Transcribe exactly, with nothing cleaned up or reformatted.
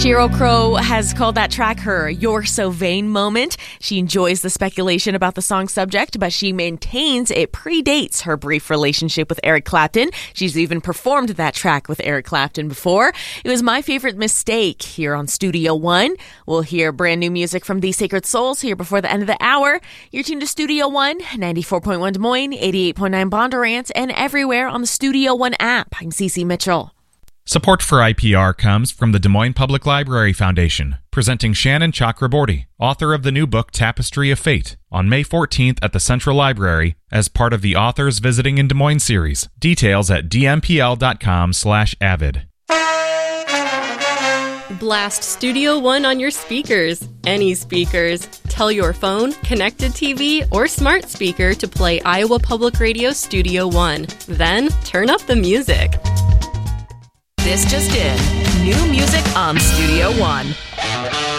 Sheryl Crow has called that track her "You're So Vain" moment. She enjoys the speculation about the song's subject, but she maintains it predates her brief relationship with Eric Clapton. She's even performed that track with Eric Clapton before. It was my favorite mistake here on Studio One. We'll hear brand new music from The Sacred Souls here before the end of the hour. You're tuned to Studio One, ninety-four point one Des Moines, eighty-eight point nine Bondurant, and everywhere on the Studio One app. I'm Cece Mitchell. Support for I P R comes from the Des Moines Public Library Foundation, presenting Shannon Chakraborty, author of the new book Tapestry of Fate, on May fourteenth at the Central Library as part of the Authors Visiting in Des Moines series. Details at dmpl.com slash avid. Blast Studio One on your speakers. Any speakers. Tell your phone, connected T V, or smart speaker to play Iowa Public Radio Studio One. Then turn up the music. This just in. New music on Studio One.